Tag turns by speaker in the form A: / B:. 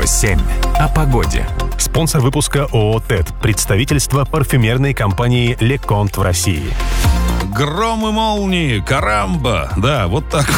A: 7 о погоде.
B: Спонсор выпуска ООО «ТЭД», представительство парфюмерной компании «Леконт» в России.
C: Гром и молнии, карамба. Да, вот так